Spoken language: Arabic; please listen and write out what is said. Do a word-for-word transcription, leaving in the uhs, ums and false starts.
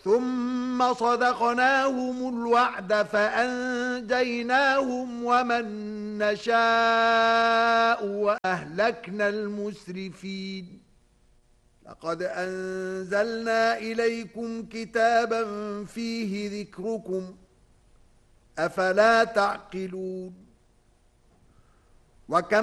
ثم صدقناهم الوعد فأنجيناهم ومن نشاء وأهلكنا المسرفين. لقد أنزلنا إليكم كتابا فيه ذكركم أفلا تعقلون. وكم